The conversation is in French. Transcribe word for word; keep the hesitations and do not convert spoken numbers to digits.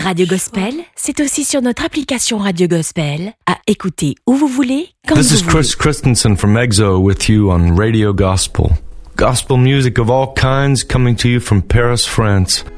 Radio Gospel, c'est aussi sur notre application Radio Gospel, à écouter où vous voulez, quand This vous is voulez. Chris Christensen from EXO with you on Radio Gospel. Gospel music of all kinds coming to you from Paris, France.